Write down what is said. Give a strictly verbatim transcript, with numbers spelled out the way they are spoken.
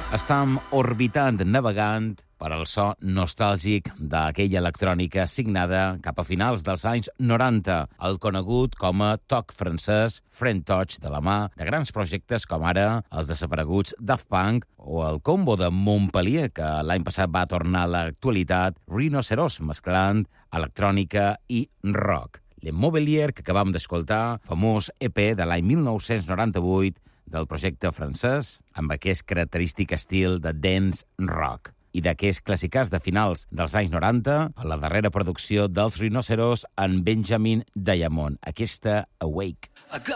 Estam orbitant, navegant per al so nostàlgic d'aquella electrònica signada cap a finals dels anys noranta, el conegut com a toc francès French Touch, de la mà de grans projectes com ara els desapareguts Daft Punk o el combo de Montpellier, que l'any passat va tornar a l'actualitat, Rhinoceros, mesclant electrònica i rock. Le Mobilier, que acabam d'escoltar, famós E P de l'any mil nou-cents noranta-vuit, del projecte francès, amb aquest característic estil de dance rock. I d'aquest clàssicàs de finals dels anys noranta, a la darrera producció dels Rhinoceros en Benjamin Diamond, aquesta Awake.